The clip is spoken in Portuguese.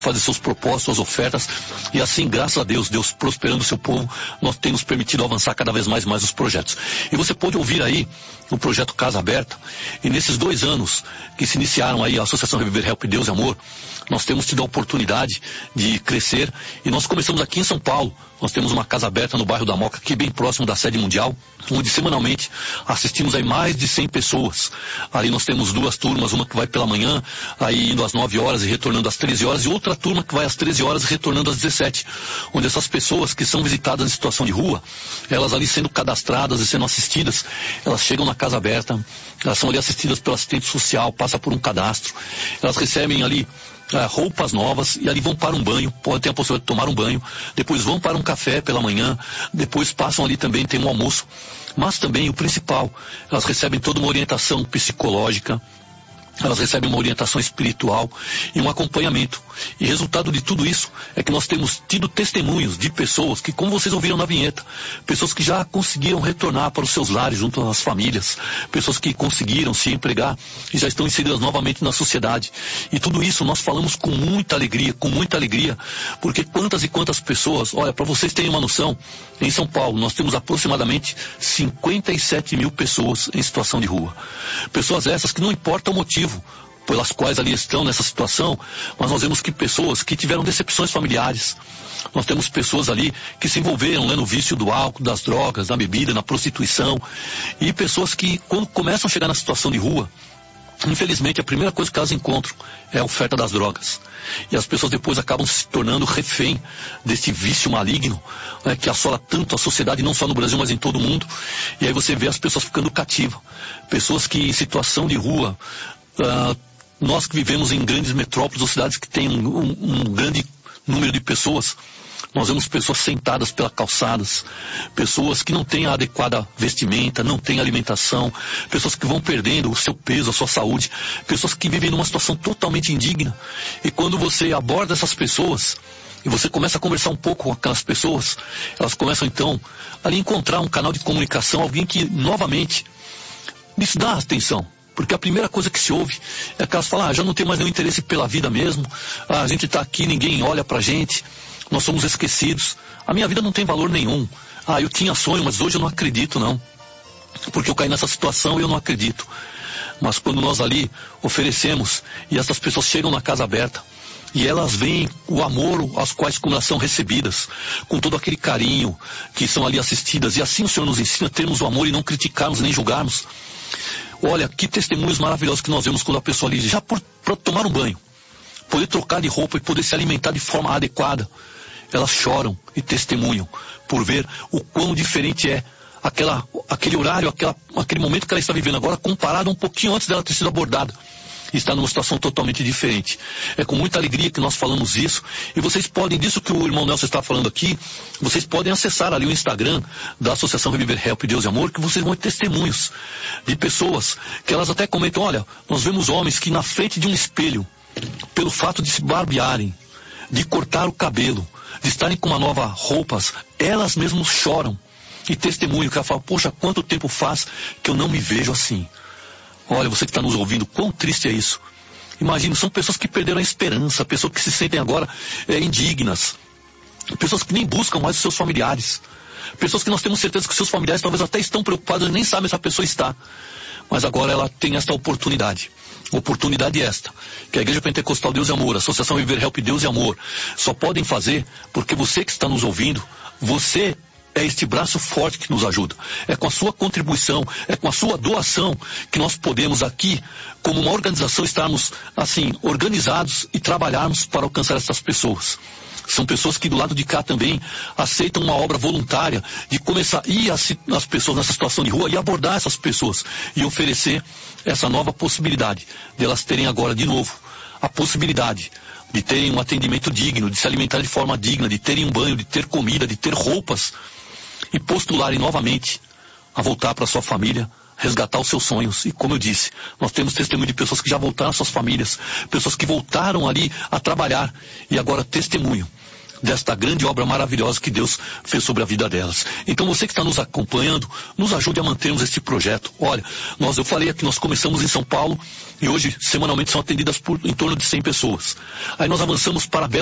fazer seus propósitos, suas ofertas, e assim, graças a Deus, Deus prosperando o seu povo, nós temos permitido avançar cada vez mais os projetos. E você pode ouvir aí o projeto Casa Aberta, e nesses 2 anos que se iniciaram aí a Associação Reviver Help Deus e Amor, nós temos tido a oportunidade de crescer, e nós começamos aqui em São Paulo. Nós temos uma casa aberta no bairro da Moca, aqui bem próximo da sede mundial, onde semanalmente assistimos aí mais de 100 pessoas. Ali nós temos 2 turmas, uma que vai pela manhã, aí indo às 9 horas e retornando às 13 horas, e outra turma que vai às 13 horas e retornando às 17, onde essas pessoas que são visitadas em situação de rua, elas ali sendo cadastradas e sendo assistidas, elas chegam na casa aberta, elas são ali assistidas pelo assistente social, passa por um cadastro, elas recebem ali roupas novas, e ali vão para um banho, podem ter a possibilidade de tomar um banho, depois vão para um café pela manhã, depois passam ali também, tem um almoço, mas também o principal, elas recebem toda uma orientação psicológica, elas recebem uma orientação espiritual e um acompanhamento. E resultado de tudo isso é que nós temos tido testemunhos de pessoas que, como vocês ouviram na vinheta, pessoas que já conseguiram retornar para os seus lares junto às famílias, pessoas que conseguiram se empregar e já estão inseridas novamente na sociedade. E tudo isso nós falamos com muita alegria, porque quantas e quantas pessoas, olha, para vocês terem uma noção, em São Paulo nós temos aproximadamente 57 mil pessoas em situação de rua. Pessoas essas que não importa o motivo pelas quais ali estão nessa situação, mas nós vemos que pessoas que tiveram decepções familiares, nós temos pessoas ali que se envolveram, né, no vício do álcool, das drogas, da bebida, na prostituição, e pessoas que quando começam a chegar na situação de rua, infelizmente a primeira coisa que elas encontram é a oferta das drogas, e as pessoas depois acabam se tornando refém desse vício maligno, né, que assola tanto a sociedade, não só no Brasil, mas em todo o mundo. E aí você vê as pessoas ficando cativas, pessoas que em situação de rua, nós que vivemos em grandes metrópoles ou cidades que têm um grande número de pessoas, nós vemos pessoas sentadas pelas calçadas, pessoas que não têm a adequada vestimenta, não têm alimentação, pessoas que vão perdendo o seu peso, a sua saúde, pessoas que vivem numa situação totalmente indigna. E quando você aborda essas pessoas e você começa a conversar um pouco com aquelas pessoas, elas começam então a encontrar um canal de comunicação, alguém que novamente lhes dá atenção. Porque a primeira coisa que se ouve é que elas falam, já não tem mais nenhum interesse pela vida mesmo, a gente está aqui, ninguém olha pra gente, nós somos esquecidos, a minha vida não tem valor nenhum, eu tinha sonho, mas hoje eu não acredito não, porque eu caí nessa situação e eu não acredito. Mas quando nós ali oferecemos, e essas pessoas chegam na casa aberta, e elas veem o amor aos quais como elas são recebidas, com todo aquele carinho, que são ali assistidas, e assim o Senhor nos ensina a termos o amor e não criticarmos nem julgarmos. Olha, que testemunhos maravilhosos que nós vemos quando a pessoa ali, já para tomar um banho, poder trocar de roupa e poder se alimentar de forma adequada, elas choram e testemunham por ver o quão diferente é aquele horário, aquele momento que ela está vivendo agora, comparado um pouquinho antes dela ter sido abordada. Está numa situação totalmente diferente. É com muita alegria que nós falamos isso, e vocês podem, disso que o irmão Nelson está falando aqui, vocês podem acessar ali o Instagram da Associação Reviver Help Deus e Amor, que vocês vão ter testemunhos de pessoas que elas até comentam, olha, nós vemos homens que na frente de um espelho, pelo fato de se barbearem, de cortar o cabelo, de estarem com uma nova roupas, elas mesmas choram e testemunham, que ela fala, poxa, quanto tempo faz que eu não me vejo assim. Olha, você que está nos ouvindo, quão triste é isso. Imagina, são pessoas que perderam a esperança, pessoas que se sentem agora indignas, pessoas que nem buscam mais os seus familiares, pessoas que nós temos certeza que os seus familiares talvez até estão preocupados e nem sabem se a pessoa está. Mas agora ela tem esta oportunidade esta, que a Igreja Pentecostal Deus e Amor, a Associação Viver Help Deus e Amor, só podem fazer porque você que está nos ouvindo, você é este braço forte que nos ajuda. É com a sua contribuição, é com a sua doação que nós podemos aqui, como uma organização, estarmos assim, organizados e trabalharmos para alcançar essas pessoas. São pessoas que do lado de cá também aceitam uma obra voluntária de começar a ir às pessoas nessa situação de rua e abordar essas pessoas e oferecer essa nova possibilidade de elas terem agora de novo a possibilidade de terem um atendimento digno, de se alimentar de forma digna, de terem um banho, de ter comida, de ter roupas e postularem novamente a voltar para sua família, resgatar os seus sonhos. E como eu disse, nós temos testemunho de pessoas que já voltaram às suas famílias, pessoas que voltaram ali a trabalhar e agora testemunham desta grande obra maravilhosa que Deus fez sobre a vida delas. Então você que está nos acompanhando, nos ajude a mantermos este projeto. Olha, eu falei aqui, nós começamos em São Paulo e hoje, semanalmente, são atendidas por em torno de 100 pessoas. Aí nós avançamos para